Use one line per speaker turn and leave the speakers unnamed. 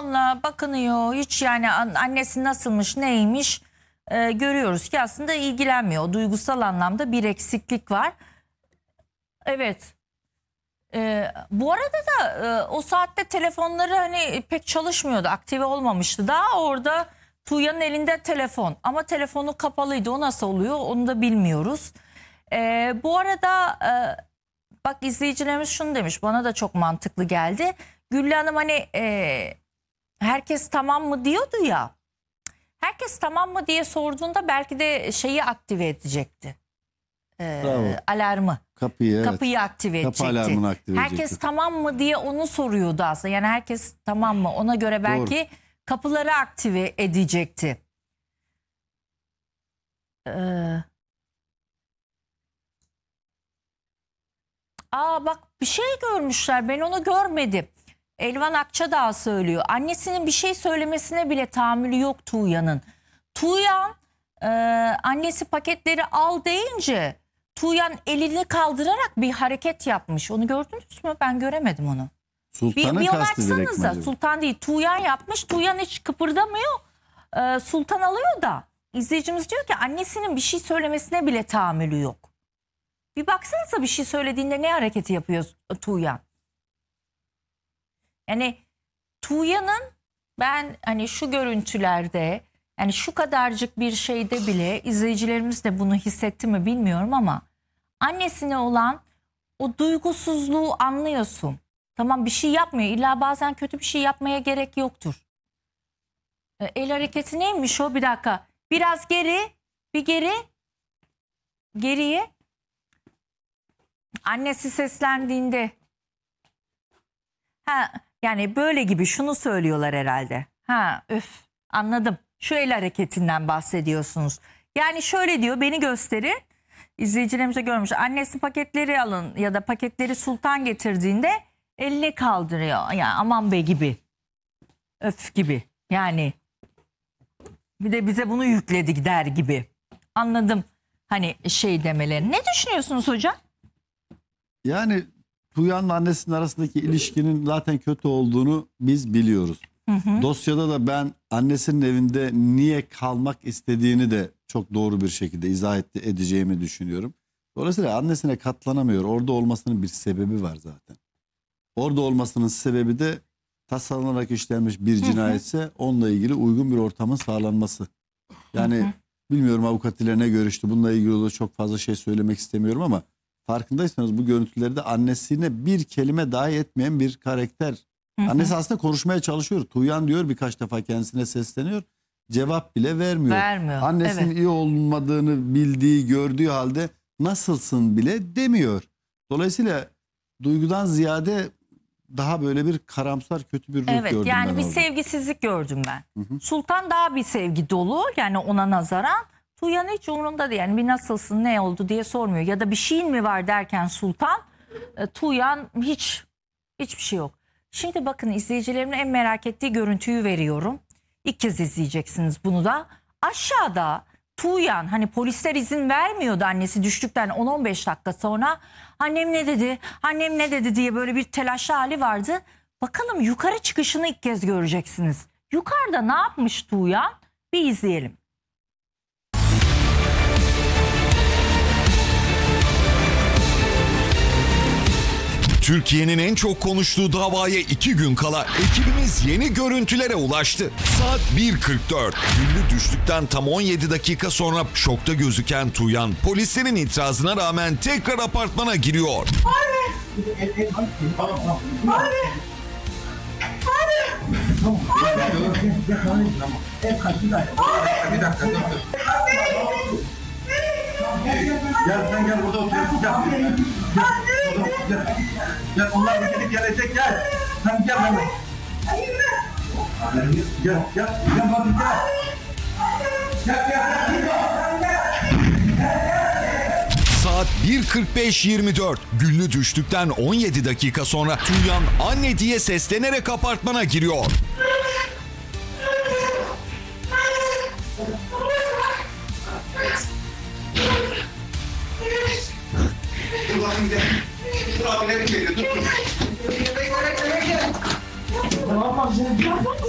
telefonla bakınıyor. Hiç yani annesi nasılmış neymiş görüyoruz ki aslında ilgilenmiyor. Duygusal anlamda bir eksiklik var. Evet. Bu arada da o saatte telefonları hani pek çalışmıyordu. Aktive olmamıştı. Daha orada Tuğya'nın elinde telefon. Ama telefonu kapalıydı. O nasıl oluyor onu da bilmiyoruz. Bu arada bak izleyicilerimiz şunu demiş. Bana da çok mantıklı geldi. Güllü Hanım hani herkes tamam mı diyordu ya. Herkes tamam mı diye sorduğunda belki de şeyi aktive edecekti. Alarmı.
Kapıyı, evet.
Kapıyı aktive edecekti.
Kapı alarmını aktive
herkes
edecekti.
tamam mı diye onu soruyordu aslında. Yani herkes tamam mı ona göre belki kapıları aktive edecekti. Bak bir şey görmüşler, ben onu görmedim. Elvan Akçadağ söylüyor. Annesinin bir şey söylemesine bile tahammülü yok Tuğya'nın. Tuğyan annesi paketleri al deyince Tuğyan elini kaldırarak bir hareket yapmış. Onu gördünüz mü? Ben göremedim onu.
Sultan'ın
bir
kastı direkt mi
baksanıza.
acaba?
Sultan değil, Tuğyan yapmış. Tuğyan hiç kıpırdamıyor. Sultan alıyor da. İzleyicimiz diyor ki annesinin bir şey söylemesine bile tahammülü yok. Bir baksanıza bir şey söylediğinde ne hareketi yapıyor Tuğyan? Yani Tuğyan'ın ben hani şu görüntülerde yani şu kadarcık bir şeyde bile izleyicilerimiz de bunu hissetti mi bilmiyorum ama annesine olan o duygusuzluğu anlıyorsun. Tamam bir şey yapmıyor. İlla bazen kötü bir şey yapmaya gerek yoktur. El hareketi neymiş o? Bir dakika. Biraz geriye. Annesi seslendiğinde yani böyle gibi şunu söylüyorlar herhalde. Anladım. Şu el hareketinden bahsediyorsunuz. Yani şöyle diyor, beni gösterin. İzleyicilerimize görmüş. Annesi paketleri alın ya da paketleri Sultan getirdiğinde elini kaldırıyor. Yani aman be gibi. Öf gibi. Yani bir de bize bunu yükledi der gibi. Anladım hani şey demelerini. Ne düşünüyorsunuz hocam?
Yani Tuğyan'la annesinin arasındaki ilişkinin zaten kötü olduğunu biz biliyoruz. Dosyada da ben annesinin evinde niye kalmak istediğini de çok doğru bir şekilde izah edeceğimi düşünüyorum. Dolayısıyla annesine katlanamıyor. Orada olmasının bir sebebi var zaten. Orada olmasının sebebi de tasarlanarak işlenmiş bir cinayetse onunla ilgili uygun bir ortamın sağlanması. Yani bilmiyorum avukat ile ne görüştü. Bununla ilgili de çok fazla şey söylemek istemiyorum ama farkındaysanız bu görüntülerde annesine bir kelime dahi etmeyen bir karakter. Annesi aslında konuşmaya çalışıyor. Tuğyan diyor birkaç defa kendisine sesleniyor. Cevap bile vermiyor. Annesinin iyi olmadığını bildiği, gördüğü halde nasılsın bile demiyor. Dolayısıyla duygudan ziyade daha böyle bir karamsar kötü bir ruh gördüm ben.
Yani bir
orada.
sevgisizlik gördüm ben. Sultan daha bir sevgi dolu yani ona nazaran. Tuğyan hiç umurunda değil. Yani bir nasılsın ne oldu diye sormuyor. Ya da bir şeyin mi var derken Sultan Tuğyan hiçbir şey yok. Şimdi bakın izleyicilerimin en merak ettiği görüntüyü veriyorum. İlk kez izleyeceksiniz bunu da. Aşağıda Tuğyan hani polisler izin vermiyordu annesi düştükten 10-15 dakika sonra. Annem ne dedi diye böyle bir telaşlı hali vardı. Bakalım yukarı çıkışını ilk kez göreceksiniz. Yukarıda ne yapmış Tuğyan? Bir izleyelim.
Türkiye'nin en çok konuştuğu davaya 2 gün kala ekibimiz yeni görüntülere ulaştı. Saat 1.44. Güllü düştükten tam 17 dakika sonra şokta gözüken Tuğyan polislerin itirazına rağmen tekrar apartmana giriyor.
Gel sen gel burada oturuyorsun gel onlar bir gelecek gel. Sen gel hemen. Gel bakın
Saat 1.45-24. Güllü düştükten 17 dakika sonra Tuğyan anne diye seslenerek apartmana giriyor.
Dur bakayım gel. Dur abilerim geliyor dur.